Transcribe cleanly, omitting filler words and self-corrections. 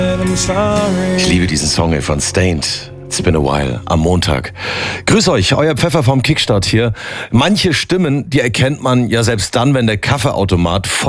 Ich liebe diesen Song von Stained. It's been a while. Am Montag. Grüß euch, euer Pfeffer vom Kickstart hier. Manche Stimmen, die erkennt man ja selbst dann, wenn der Kaffeeautomat voll